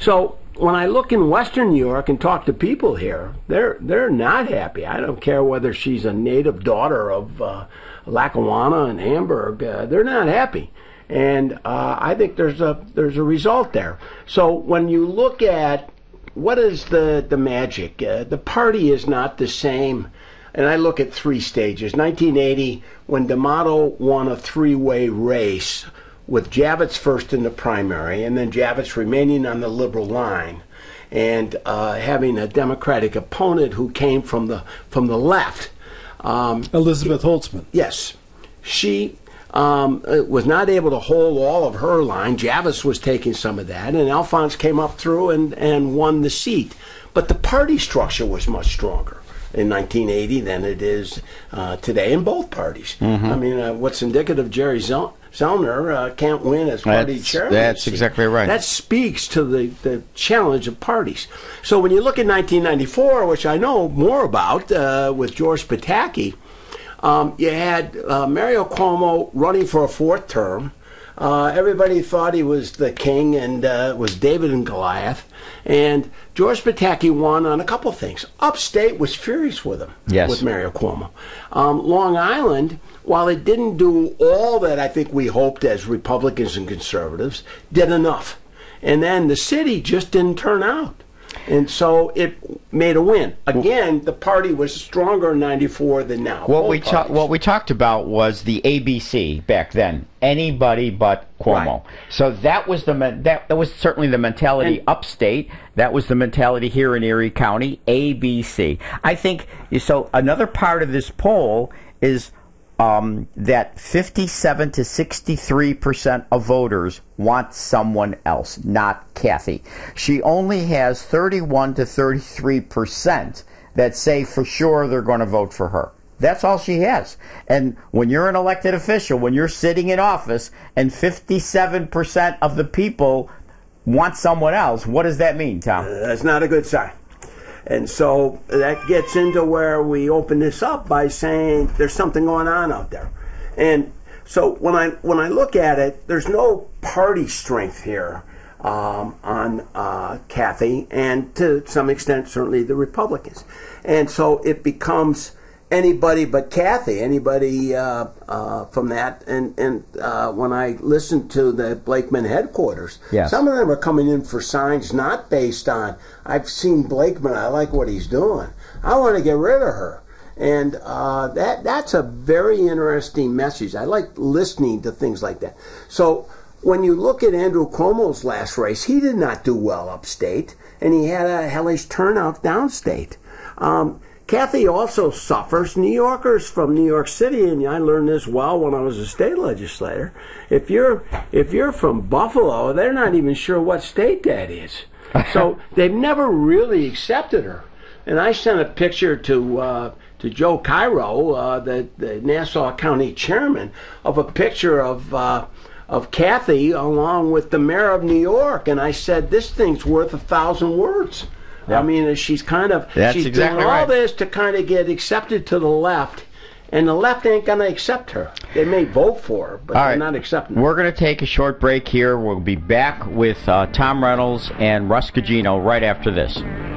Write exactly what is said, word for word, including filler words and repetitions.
So when I look in Western New York and talk to people here, they're they're not happy. I don't care whether she's a native daughter of uh, Lackawanna and Hamburg. Uh, they're not happy. And uh, I think there's a there's a result there. So when you look at what is the, the magic, uh, the party is not the same. And I look at three stages. nineteen eighty, when D'Amato won a three-way race with Javits first in the primary, and then Javits remaining on the liberal line, and uh, having a Democratic opponent who came from the from the left. Um, Elizabeth Holtzman. Yes. She um, was not able to hold all of her line. Javits was taking some of that, and Alphonse came up through and, and won the seat. But the party structure was much stronger in nineteen eighty than it is uh, today in both parties. Mm-hmm. I mean, uh, what's indicative, Jerry Zell- Zellner uh, can't win as party that's, chairman. That's exactly right. That speaks to the, the challenge of parties. So when you look at nineteen ninety-four, which I know more about uh, with George Pataki, um, you had uh, Mario Cuomo running for a fourth term. Uh, everybody thought he was the king and uh, was David and Goliath. And George Pataki won on a couple things. Upstate was furious with him, yes. with Mario Cuomo. Um, Long Island, while it didn't do all that I think we hoped as Republicans and conservatives, did enough. And then the city just didn't turn out. And so it made a win. Again, the party was stronger in ninety-four than now. What we ta- what we talked about was the A B C back then. Anybody but Cuomo. Right. So that was the me- that, that was certainly the mentality and, upstate. That was the mentality here in Erie County. A B C. I think so. Another part of this poll is um, that fifty-seven to sixty-three percent of voters want someone else, not Kathy. She only has thirty-one to thirty-three percent that say for sure they're going to vote for her. That's all she has. And when you're an elected official, when you're sitting in office and fifty-seven percent of the people want someone else, what does that mean, Tom? Uh, that's not a good sign. And so that gets into where we open this up by saying there's something going on out there. And so when I when I look at it, there's no party strength here um, on uh, Kathy, and to some extent, certainly the Republicans. And so it becomes anybody but Kathy, anybody uh, uh, from that. And, and uh, when I listen to the Blakeman headquarters, yes. some of them are coming in for signs not based on, I've seen Blakeman, I like what he's doing. I want to get rid of her. And uh, that that's a very interesting message. I like listening to things like that. So when you look at Andrew Cuomo's last race, he did not do well upstate, and he had a hellish turnout downstate. Um, Kathy also suffers. New Yorkers from New York City, and I learned this well when I was a state legislator. If you're if you're from Buffalo, they're not even sure what state that is. So they've never really accepted her. And I sent a picture to uh, to Joe Cairo, uh, the, the Nassau County chairman, of a picture of uh, of Kathy along with the mayor of New York, and I said, this thing's worth a thousand words. Yep. I mean, she's kind of That's she's exactly doing all right. this to kind of get accepted to the left, and the left ain't going to accept her. They may vote for her, but all they're right. not accepting her. We're going to take a short break here. We'll be back with uh, Tom Reynolds and Russ Cugino right after this.